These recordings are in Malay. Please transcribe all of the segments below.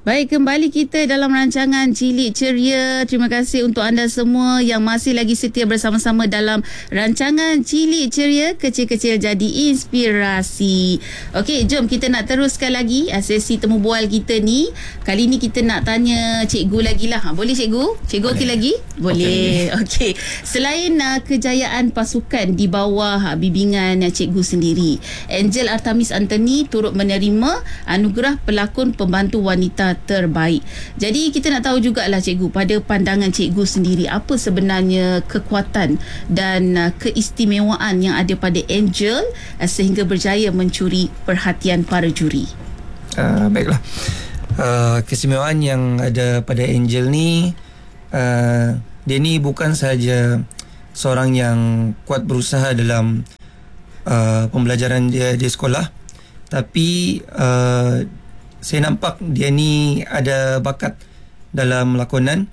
Baik, kembali kita dalam rancangan Cilik Ceria. Terima kasih untuk anda semua yang masih lagi setia bersama-sama dalam rancangan Cilik Ceria. Kecil-kecil jadi inspirasi. Okey, jom kita nak teruskan lagi sesi temu bual kita ni. Kali ni kita nak tanya cikgu lagi lah. Boleh cikgu? Cikgu okey lagi? Boleh. Okey. Selain kejayaan pasukan di bawah bimbingan cikgu sendiri, Angel Artemis Anthony turut menerima anugerah pelakon pembantu wanita terbaik. Jadi kita nak tahu jugalah cikgu, pada pandangan cikgu sendiri, apa sebenarnya kekuatan dan keistimewaan yang ada pada Angel sehingga berjaya mencuri perhatian para juri? Baiklah. Keistimewaan yang ada pada Angel ni, dia ni bukan sahaja seorang yang kuat berusaha dalam pembelajaran dia di sekolah, tapi saya nampak dia ni ada bakat dalam lakonan.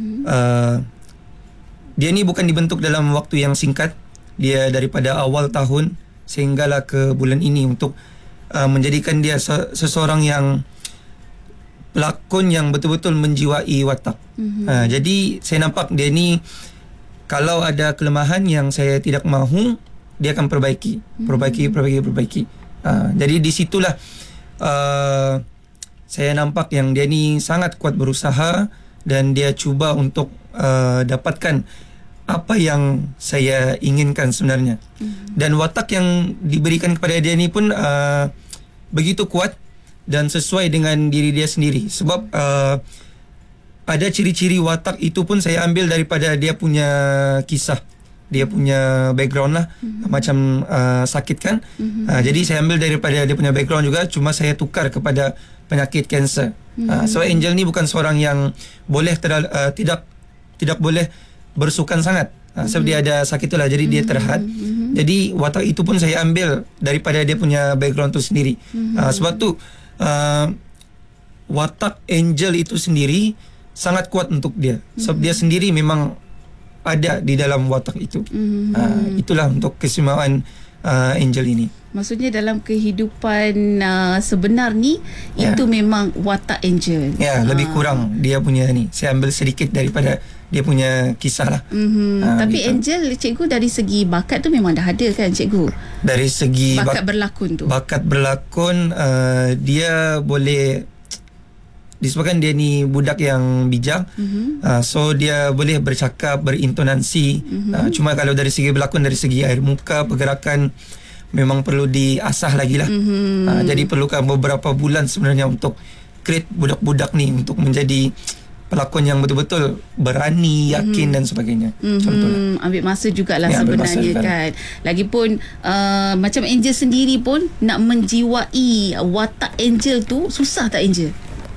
Dia ni bukan dibentuk dalam waktu yang singkat. Dia daripada awal tahun sehinggalah ke bulan ini untuk menjadikan dia seseorang yang pelakon yang betul-betul menjiwai watak. Jadi saya nampak dia ni, kalau ada kelemahan yang saya tidak mahu, dia akan perbaiki. Jadi di situlah saya nampak yang dia ni sangat kuat berusaha dan dia cuba untuk dapatkan apa yang saya inginkan sebenarnya. Dan watak yang diberikan kepada dia ni pun begitu kuat dan sesuai dengan diri dia sendiri. Sebab ada ciri-ciri watak itu pun saya ambil daripada dia punya kisah, dia punya background lah. Macam sakit kan. Jadi saya ambil daripada dia punya background juga, cuma saya tukar kepada penyakit kanser. So Angel ni bukan seorang yang boleh tidak boleh bersukan sangat. Sebab dia ada sakit itulah, jadi dia terhad. Jadi watak itu pun saya ambil daripada dia punya background tu sendiri. Sebab tu watak Angel itu sendiri sangat kuat untuk dia. Sebab dia sendiri memang ada di dalam watak itu. Itulah untuk keistimewaan Angel ini. Maksudnya dalam kehidupan sebenar ni, itu memang watak Angel. Ya, lebih kurang dia punya ni. Saya ambil sedikit daripada dia punya kisah lah. Tapi gitu. Angel, cikgu dari segi bakat tu memang dah ada kan cikgu? Dari segi bakat berlakon tu. Bakat berlakon, dia boleh, disebabkan dia ni budak yang bijak, so dia boleh bercakap, berintonasi. Cuma kalau dari segi berlakon, dari segi air muka, pergerakan, memang perlu diasah lagi lah. Jadi perlukan beberapa bulan sebenarnya untuk create budak-budak ni untuk menjadi pelakon yang betul-betul berani, yakin dan sebagainya. Contohnya. Ambil masa jugalah sebenarnya kan. Lagipun macam Angel sendiri pun nak menjiwai watak Angel tu susah tak Angel?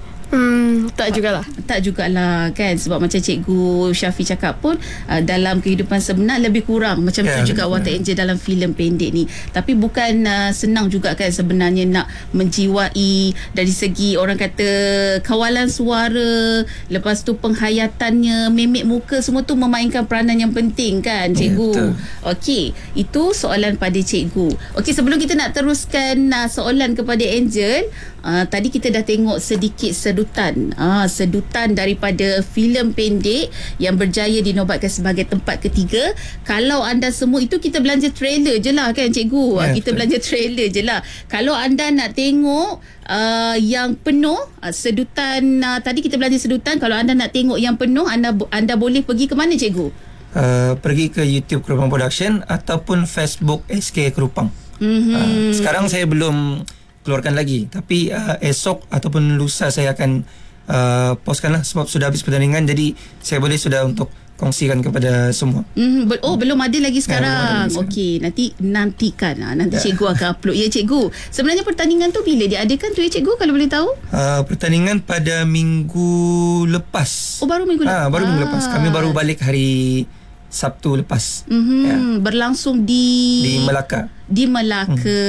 Tak jugalah kan. Sebab macam Cikgu Syafi cakap pun, dalam kehidupan sebenar lebih kurang macam tu juga watak Angel dalam filem pendek ni. Tapi bukan senang juga kan sebenarnya nak menjiwai dari segi orang kata kawalan suara, lepas tu penghayatannya, mimik muka, semua tu memainkan peranan yang penting kan Cikgu. Okey, itu soalan pada Cikgu. Okey, sebelum kita nak teruskan soalan kepada Angel, tadi kita dah tengok sedikit sedutan daripada filem pendek yang berjaya dinobatkan sebagai tempat ketiga. Kalau anda semua itu, kita belanja trailer je lah kan Cikgu. Kita belanja trailer je lah. Kalau anda nak tengok yang penuh sedutan, tadi kita belanja sedutan. Kalau anda nak tengok yang penuh, anda boleh pergi ke mana Cikgu? Pergi ke YouTube Kerupang Production ataupun Facebook SK Kerupang. Sekarang saya belum keluarkan lagi, tapi esok ataupun lusa saya akan postkan lah, sebab sudah habis pertandingan. Jadi saya boleh sudah untuk kongsikan kepada semua. Belum ada lagi sekarang. Okey, nantikan. Nanti cikgu akan upload. Ya cikgu, sebenarnya pertandingan tu bila diadakan tu ya cikgu, kalau boleh tahu? Pertandingan pada minggu lepas. Baru minggu lepas. Baru minggu lepas. Kami baru balik hari Sabtu lepas. Berlangsung di Melaka. di Melaka.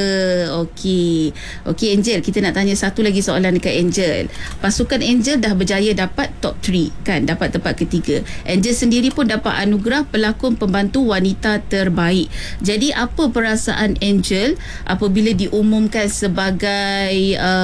Okey Angel, kita nak tanya satu lagi soalan dekat Angel. Pasukan Angel dah berjaya dapat top 3 kan, dapat tempat ketiga. Angel sendiri pun dapat anugerah pelakon pembantu wanita terbaik. Jadi apa perasaan Angel apabila diumumkan sebagai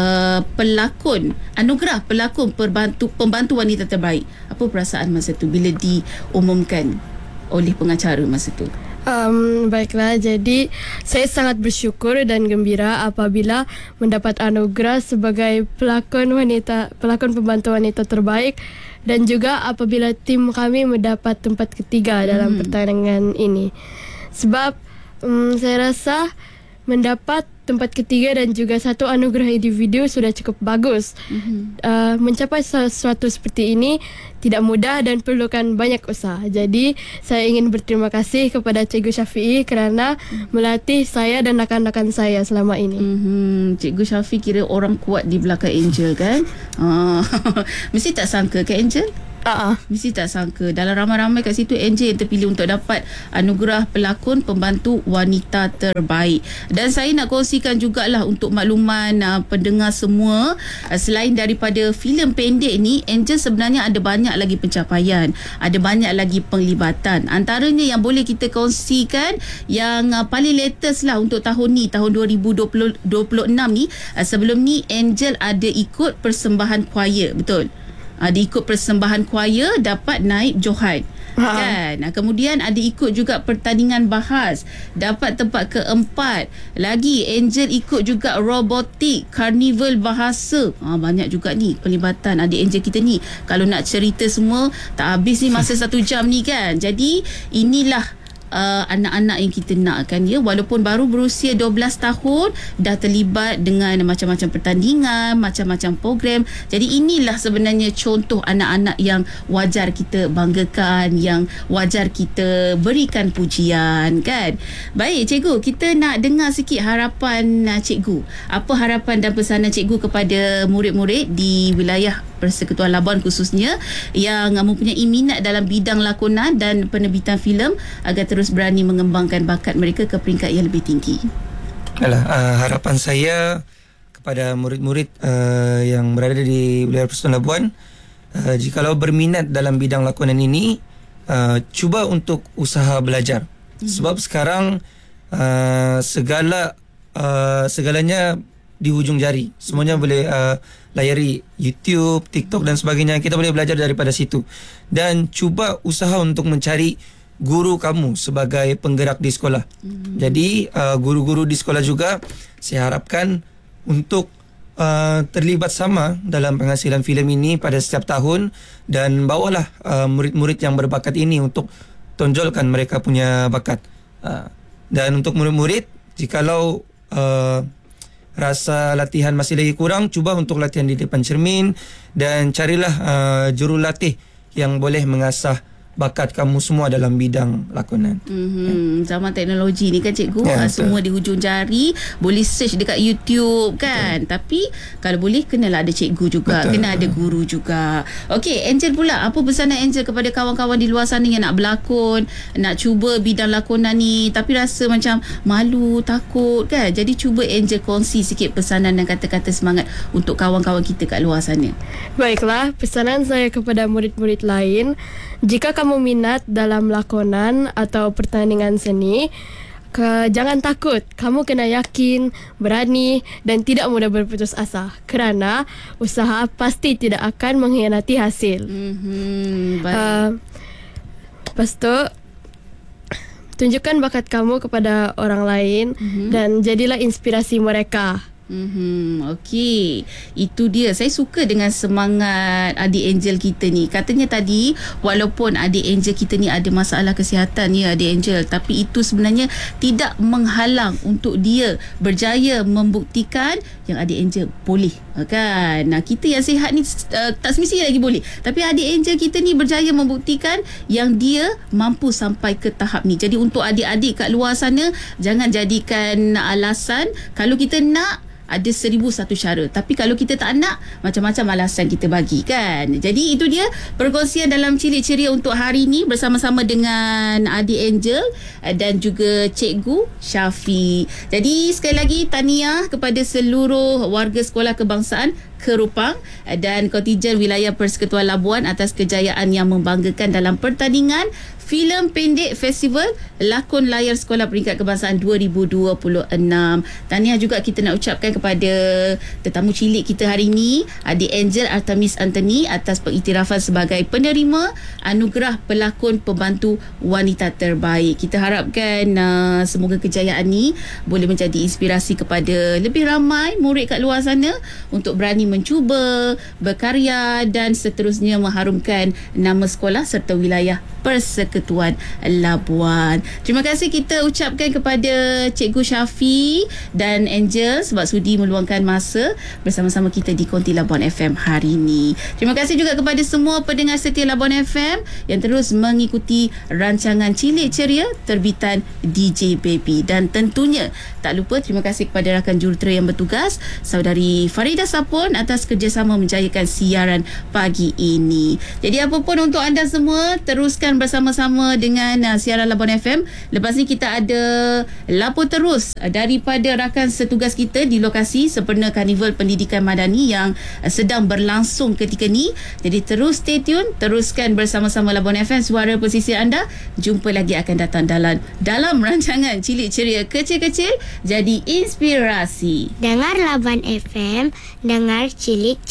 pelakon, anugerah pelakon pembantu wanita terbaik? Apa perasaan masa tu bila diumumkan oleh pengacara masa tu? Baiklah, jadi saya sangat bersyukur dan gembira apabila mendapat anugerah sebagai pelakon pembantu wanita terbaik, dan juga apabila tim kami mendapat tempat ketiga dalam pertandingan ini. Sebab saya rasa mendapat tempat ketiga dan juga satu anugerah individu sudah cukup bagus. Mencapai sesuatu seperti ini tidak mudah dan perlukan banyak usaha. Jadi saya ingin berterima kasih kepada Cikgu Syafiee kerana melatih saya dan rakan-rakan saya selama ini. Cikgu Syafiee kira orang kuat di belakang Angel kan? Mesti tak sangka kan Angel? Mesti tak sangka dalam ramai-ramai kat situ Angel yang terpilih untuk dapat anugerah pelakon pembantu wanita terbaik. Dan saya nak kongsikan jugalah untuk makluman pendengar semua, selain daripada filem pendek ni, Angel sebenarnya ada banyak lagi pencapaian, ada banyak lagi penglibatan. Antaranya yang boleh kita kongsikan yang paling latest lah untuk tahun ni, tahun 2026 ni. Sebelum ni Angel ada ikut persembahan choir, betul? Ada ikut persembahan choir, dapat naib Johan kan. Kemudian ada ikut juga pertandingan bahas, dapat tempat keempat. Lagi Angel ikut juga robotik karnival bahasa. Banyak juga ni pelibatan adik Angel kita ni. Kalau nak cerita semua tak habis ni masa 1 jam ni kan. Jadi inilah anak-anak yang kita nakkan, ya, walaupun baru berusia 12 tahun dah terlibat dengan macam-macam pertandingan, macam-macam program. Jadi inilah sebenarnya contoh anak-anak yang wajar kita banggakan, yang wajar kita berikan pujian kan. Baik cikgu, kita nak dengar sikit harapan cikgu. Apa harapan dan pesanan cikgu kepada murid-murid di wilayah Persekutuan Labuan khususnya yang mempunyai minat dalam bidang lakonan dan penerbitan filem agar terus berani mengembangkan bakat mereka ke peringkat yang lebih tinggi? Harapan saya kepada murid-murid yang berada di wilayah Persekutuan Labuan, jikalau berminat dalam bidang lakonan ini, cuba untuk usaha belajar. Sebab sekarang segalanya di hujung jari. Semuanya boleh layari YouTube, TikTok dan sebagainya. Kita boleh belajar daripada situ. Dan cuba usaha untuk mencari guru kamu sebagai penggerak di sekolah. Jadi guru-guru di sekolah juga saya harapkan untuk terlibat sama dalam penghasilan filem ini pada setiap tahun, dan bawalah murid-murid yang berbakat ini untuk tonjolkan mereka punya bakat. Dan untuk murid-murid, jikalau rasa latihan masih lagi kurang, cuba untuk latihan di depan cermin dan carilah jurulatih yang boleh mengasah bakat kamu semua dalam bidang lakonan. Zaman teknologi ni kan cikgu, semua di hujung jari, boleh search dekat YouTube kan. Tapi kalau boleh kenalah ada cikgu juga. Betul. Kena ada guru juga. Okey, Angel pula, apa pesanan Angel kepada kawan-kawan di luar sana yang nak berlakon, nak cuba bidang lakonan ni tapi rasa macam malu, takut kan. Jadi cuba Angel kongsi sikit pesanan dan kata-kata semangat untuk kawan-kawan kita kat luar sana. Baiklah, pesanan saya kepada murid-murid lain, jika kamu minat dalam lakonan atau pertandingan seni, jangan takut. Kamu kena yakin, berani dan tidak mudah berputus asa, kerana usaha pasti tidak akan mengkhianati hasil. Lepas tu, tunjukkan bakat kamu kepada orang lain dan jadilah inspirasi mereka. Okey, itu dia. Saya suka dengan semangat adik Angel kita ni. Katanya tadi, walaupun adik Angel kita ni ada masalah kesihatan, ya adik Angel, tapi itu sebenarnya tidak menghalang untuk dia berjaya membuktikan yang adik Angel boleh kan. Nah, kita yang sihat ni tak semestinya lagi boleh, tapi adik Angel kita ni berjaya membuktikan yang dia mampu sampai ke tahap ni. Jadi untuk adik-adik kat luar sana, jangan jadikan alasan. Kalau kita nak, ada 1001 cara. Tapi kalau kita tak nak, macam-macam alasan kita bagi kan. Jadi itu dia perkongsian dalam Cilik Ceria untuk hari ini bersama-sama dengan Adik Angel dan juga Cikgu Syafi. Jadi sekali lagi tahniah kepada seluruh warga Sekolah Kebangsaan Kerupang dan kontijen wilayah Persekutuan Labuan atas kejayaan yang membanggakan dalam pertandingan filem pendek Festival Lakon Layar Sekolah Peringkat Kebangsaan 2026. Tahniah juga kita nak ucapkan kepada tetamu cilik kita hari ini, Adik Angel Artemis Anthony, atas pengiktirafan sebagai penerima anugerah pelakon pembantu wanita terbaik. Kita harapkan semoga kejayaan ni boleh menjadi inspirasi kepada lebih ramai murid kat luar sana untuk berani mencuba, berkarya dan seterusnya mengharumkan nama sekolah serta wilayah Persekutuan Labuan. Terima kasih kita ucapkan kepada Cikgu Syafi dan Angel sebab sudi meluangkan masa bersama-sama kita di Konti Labuan FM hari ini. Terima kasih juga kepada semua pendengar setia Labuan FM yang terus mengikuti rancangan Cilik Ceria terbitan DJ Baby. Dan tentunya tak lupa terima kasih kepada rakan jurutera yang bertugas, Saudari Farida Sapon, atas kerjasama menjayakan siaran pagi ini. Jadi apa pun untuk anda semua, teruskan bersama-sama dengan siaran Labuan FM. Lepas ni kita ada lapor terus daripada rakan setugas kita di lokasi sempena Karnival Pendidikan Madani yang sedang berlangsung ketika ni. Jadi terus stay tune, teruskan bersama-sama Labuan FM, suara pesisir anda. Jumpa lagi akan datang dalam rancangan Cilik Ceria, kecil-kecil jadi inspirasi. Dengar Labuan FM, dengar Cilik